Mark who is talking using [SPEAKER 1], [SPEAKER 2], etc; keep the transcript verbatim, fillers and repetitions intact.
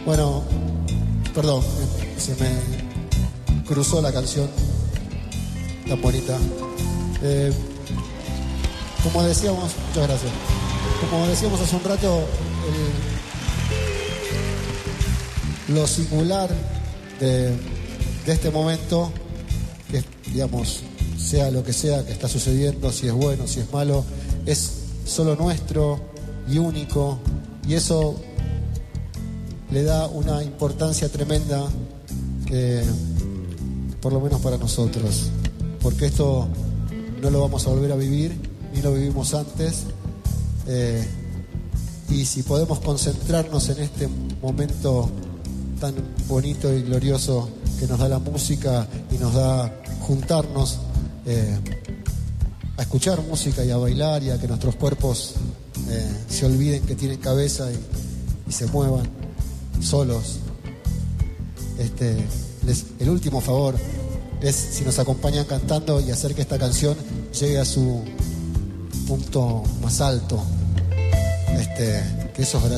[SPEAKER 1] Bueno, perdón, se me cruzó la canción tan bonita. Eh, como decíamos, muchas gracias. Como decíamos hace un rato, el, lo singular de, de este momento, que digamos, sea lo que sea que está sucediendo, si es bueno, si es malo, es solo nuestro y único, y eso le da una importancia tremenda, eh, por lo menos para nosotros, porque esto no lo vamos a volver a vivir, ni lo vivimos antes, eh, y si podemos concentrarnos en este momento tan bonito y glorioso que nos da la música y nos da juntarnos eh, a escuchar música y a bailar, y a que nuestros cuerpos eh, se olviden que tienen cabeza y, y se muevan solos. Este, les, el último favor es si nos acompañan cantando y hacer que esta canción llegue a su punto más alto. Este, que eso es